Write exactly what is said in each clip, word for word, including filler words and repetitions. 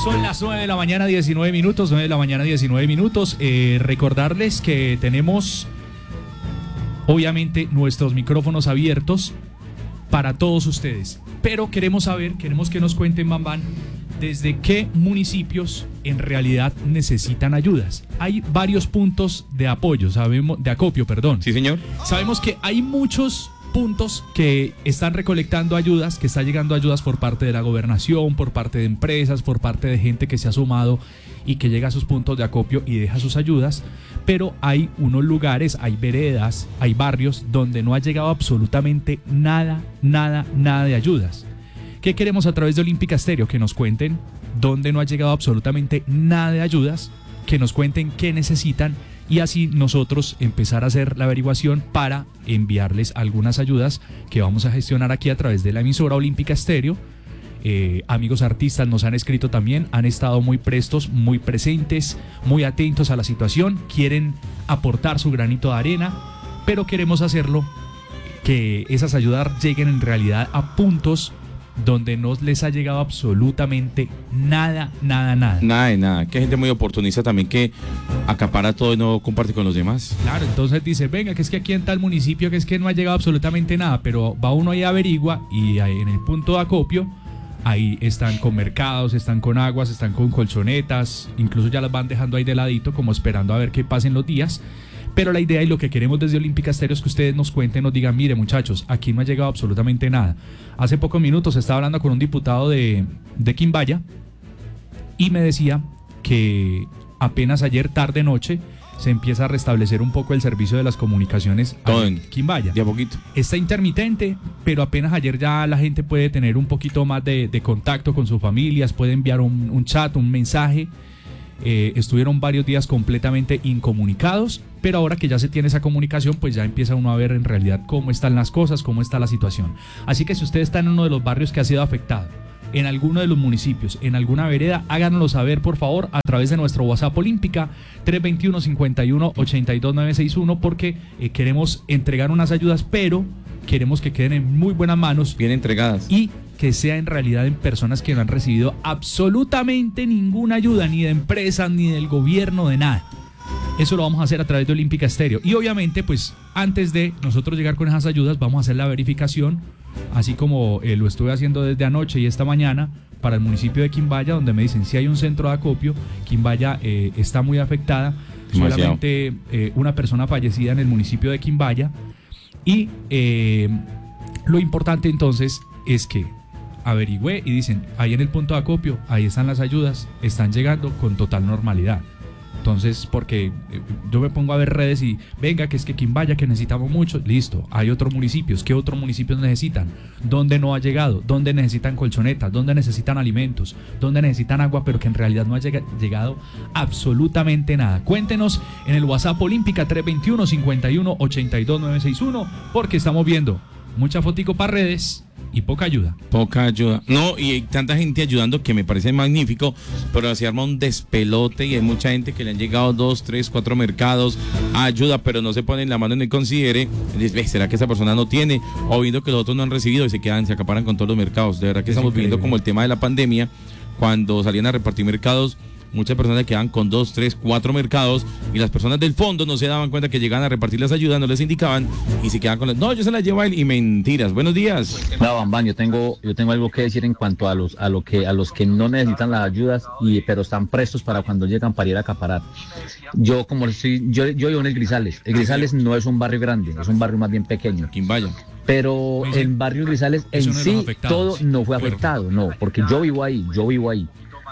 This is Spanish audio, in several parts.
Son las nueve de la mañana, diecinueve minutos, nueve de la mañana, diecinueve minutos. Eh, recordarles que tenemos, obviamente, nuestros micrófonos abiertos para todos ustedes. Pero queremos saber, queremos que nos cuenten, Bambán, desde qué municipios en realidad necesitan ayudas. Hay varios puntos de apoyo, sabemos, de acopio, perdón. Sí, señor. Sabemos que hay muchos puntos que están recolectando ayudas, que está llegando ayudas por parte de la gobernación, por parte de empresas, por parte de gente que se ha sumado y que llega a sus puntos de acopio y deja sus ayudas, pero hay unos lugares, hay veredas, hay barrios donde no ha llegado absolutamente nada, nada, nada de ayudas. ¿Qué queremos a través de Olímpica Estéreo? Que nos cuenten dónde no ha llegado absolutamente nada de ayudas, que nos cuenten qué necesitan y así nosotros empezar a hacer la averiguación para enviarles algunas ayudas que vamos a gestionar aquí a través de la emisora Olímpica Estéreo. Eh, amigos artistas nos han escrito también, han estado muy prestos, muy presentes, muy atentos a la situación, quieren aportar su granito de arena, pero queremos hacerlo que esas ayudas lleguen en realidad a puntos donde no les ha llegado absolutamente nada, nada, nada. Nada de nada, que hay gente muy oportunista también que acapara todo y no comparte con los demás. Claro, entonces dice, venga, que es que aquí en tal municipio que es que no ha llegado absolutamente nada, pero va uno ahí a averigua y ahí en el punto de acopio, ahí están con mercados, están con aguas, están con colchonetas, incluso ya las van dejando ahí de ladito como esperando a ver qué pasen los días. Pero la idea y lo que queremos desde Olímpica Estéreo es que ustedes nos cuenten, nos digan, mire muchachos, aquí no ha llegado absolutamente nada. Hace pocos minutos estaba hablando con un diputado de, de Quimbaya y me decía que apenas ayer tarde noche se empieza a restablecer un poco el servicio de las comunicaciones en Quimbaya. De a poquito. Está intermitente, pero apenas ayer ya la gente puede tener un poquito más de, de contacto con sus familias, puede enviar un, un chat, un mensaje. Eh, estuvieron varios días completamente incomunicados, pero ahora que ya se tiene esa comunicación, pues ya empieza uno a ver en realidad cómo están las cosas, cómo está la situación. Así que si usted está en uno de los barrios que ha sido afectado, en alguno de los municipios, en alguna vereda, háganoslo saber por favor a través de nuestro WhatsApp Olímpica tres dos uno, cinco uno, ocho dos nueve seis uno, porque eh, queremos entregar unas ayudas, pero queremos que queden en muy buenas manos, bien entregadas, y que sea en realidad en personas que no han recibido absolutamente ninguna ayuda, ni de empresas, ni del gobierno, de nada. Eso lo vamos a hacer a través de Olímpica Estéreo. Y obviamente, pues, antes de nosotros llegar con esas ayudas, vamos a hacer la verificación, así como eh, lo estuve haciendo desde anoche y esta mañana, para el municipio de Quimbaya, donde me dicen si hay un centro de acopio. Quimbaya eh, está muy afectada, demasiado. Solamente eh, una persona fallecida en el municipio de Quimbaya. Y eh, lo importante entonces es que averigüé y dicen, ahí en el punto de acopio, ahí están las ayudas, están llegando con total normalidad. Entonces, porque yo me pongo a ver redes y, venga, que es que Quimbaya, que necesitamos mucho, listo, hay otros municipios, ¿qué otros municipios necesitan? ¿Dónde no ha llegado? ¿Dónde necesitan colchonetas? ¿Dónde necesitan alimentos? ¿Dónde necesitan agua? Pero que en realidad no ha lleg- llegado absolutamente nada. Cuéntenos en el WhatsApp Olímpica tres dos uno, cinco uno, ocho dos nueve seis uno, porque estamos viendo mucha fotico para redes y poca ayuda. Poca ayuda. No, y hay tanta gente ayudando que me parece magnífico, pero se arma un despelote y hay mucha gente que le han llegado dos, tres, cuatro mercados a ayuda, pero no se ponen la mano y no considere. Dice, ¿será que esa persona no tiene? O viendo que los otros no han recibido y se quedan, se acaparan con todos los mercados. De verdad que es estamos increíble. Viviendo como el tema de la pandemia, cuando salían a repartir mercados, muchas personas quedaban con dos, tres, cuatro mercados y las personas del fondo no se daban cuenta que llegaban a repartir las ayudas, no les indicaban y se quedaban con las... No, yo se las llevo a él y mentiras. Buenos días. No, Bambán, yo tengo, yo tengo algo que decir en cuanto a los, a lo que, a los que no necesitan las ayudas y pero están prestos para cuando llegan para ir a acaparar. Yo como estoy, yo, yo vivo en el Grisales. El Grisales no es un barrio grande, es un barrio más bien pequeño. Quimbaya. Pero el barrio Grisales en sí todo no fue afectado, no, porque yo vivo ahí, yo vivo ahí.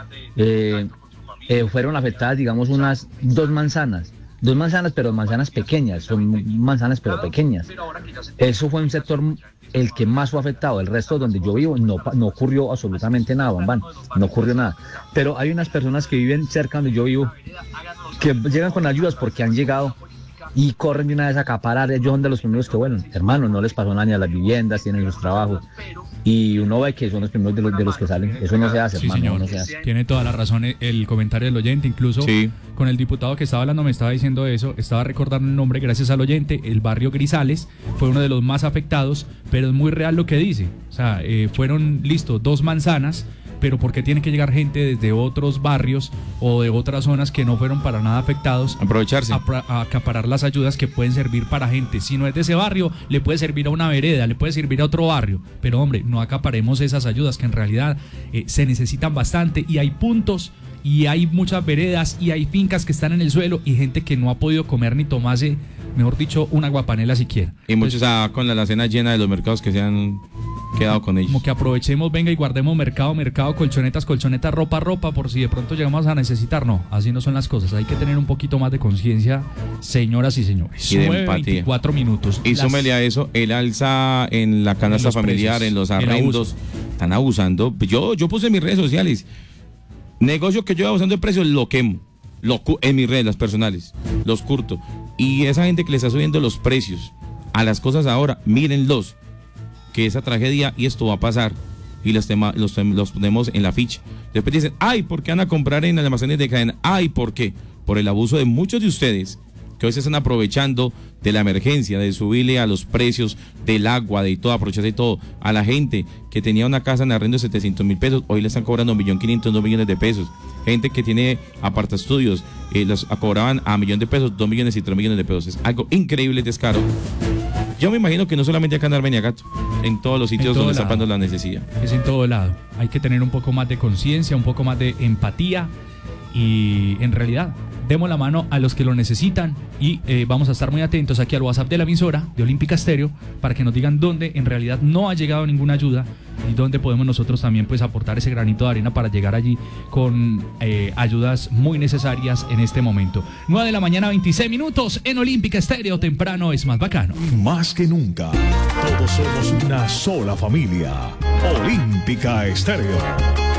Eh, Eh, fueron afectadas, digamos, unas dos manzanas, dos manzanas, pero manzanas pequeñas, son manzanas pero pequeñas. Eso fue un sector el que más fue afectado. El resto donde yo vivo no, no ocurrió absolutamente nada, Bambán, no ocurrió nada. Pero hay unas personas que viven cerca donde yo vivo, que llegan con ayudas porque han llegado y corren de una vez a acaparar. Ellos son de los primeros que, bueno, hermano, no les pasó nada ni a las viviendas, tienen los trabajos. Y uno ve que son los primeros de los, de los que salen. Eso no se hace, sí, hermano, señor. No se hace. Tiene toda la razón el comentario del oyente. Incluso sí. Con el diputado que estaba hablando me estaba diciendo eso. Estaba recordando el nombre gracias al oyente. El barrio Grisales fue uno de los más afectados, pero es muy real lo que dice. O sea, eh, fueron, listo, dos manzanas pero ¿por qué tiene que llegar gente desde otros barrios o de otras zonas que no fueron para nada afectados? Aprovecharse. A, a acaparar las ayudas que pueden servir para gente. Si no es de ese barrio, le puede servir a una vereda, le puede servir a otro barrio. Pero hombre, no acaparemos esas ayudas que en realidad eh, se necesitan bastante y hay puntos y hay muchas veredas y hay fincas que están en el suelo y gente que no ha podido comer ni tomarse, mejor dicho, una aguapanela siquiera. Y muchos Entonces, ah, con la alacena llena de los mercados que se han quedado con ellos. Como que aprovechemos, venga y guardemos mercado, mercado, colchonetas, colchonetas, ropa, ropa, por si de pronto llegamos a necesitar. No, así no son las cosas. Hay que tener un poquito más de conciencia, señoras y señores. Y de empatía. veinticuatro minutos. Y las... súmele a eso, el alza en la canasta en familiar, precios, en los arrendos. Están abusando. Yo, yo puse en mis redes sociales, negocio que yo abusando de precios, lo quemo. Lo, en mis redes, las personales. Los curto. Y esa gente que le está subiendo los precios a las cosas ahora, mírenlos. Que esa tragedia y esto va a pasar y los, tema, los, los ponemos en la ficha. Después dicen, ay, ¿por qué van a comprar en almacenes de cadena? Ay, ¿por qué? Por el abuso de muchos de ustedes que hoy se están aprovechando de la emergencia, de subirle a los precios del agua, de todo, aprovecharse de todo. A la gente que tenía una casa en arrendo de setecientos mil pesos, hoy le están cobrando un millón quinientos, dos millones de pesos. Gente que tiene apartaestudios, eh, los cobraban a millón de pesos, dos millones y tres millones de pesos. Es algo increíble, descaro. Yo me imagino que no solamente acá en Armenia, Gato, en todos los sitios donde está pasando la necesidad. Es en todo lado. Hay que tener un poco más de conciencia, un poco más de empatía y en realidad demos la mano a los que lo necesitan y eh, vamos a estar muy atentos aquí al WhatsApp de la emisora de Olímpica Estéreo para que nos digan dónde en realidad no ha llegado ninguna ayuda y dónde podemos nosotros también pues aportar ese granito de arena para llegar allí con eh, ayudas muy necesarias en este momento. nueve de la mañana, veintiséis minutos en Olímpica Estéreo, temprano es más bacano. Más que nunca, todos somos una sola familia. Olímpica Estéreo.